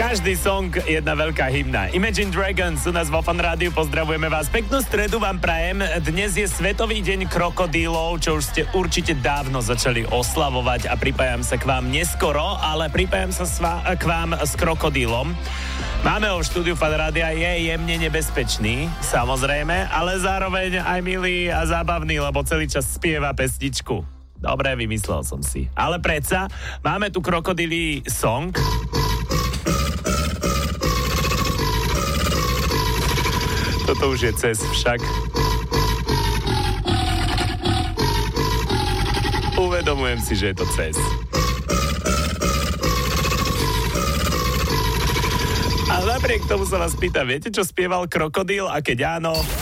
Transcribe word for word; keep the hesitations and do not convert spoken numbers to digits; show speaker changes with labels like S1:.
S1: Každý song jedna veľká hymna. Imagine Dragons u nás vo Fan Rádiu, pozdravujeme vás. Peknú stredu vám prajem. Dnes je Svetový deň krokodílov, čo už ste určite dávno začali oslavovať a pripájam sa k vám neskoro, ale pripájam sa sva- k vám s krokodílom. Máme ho v štúdiu Fan Rádia, je jemne nebezpečný, samozrejme, ale zároveň aj milý a zábavný, lebo celý čas spieva pesničku. Dobre, vymyslel som si. Ale predsa, máme tu krokodílí song. Toto už je cez však. Uvedomujem si, že je to cez. Ale napriek tomu sa vás pýtam, viete, čo spieval krokodíl? A keď áno,